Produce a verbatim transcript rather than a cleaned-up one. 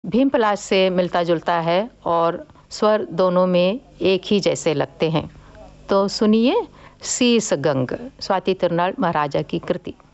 भीमपलाश से मिलता जुलता है और स्वर दोनों में एक ही जैसे लगते हैं। तो सुनिए शीश गंग, स्वाति तिरुनाल महाराजा की कृति।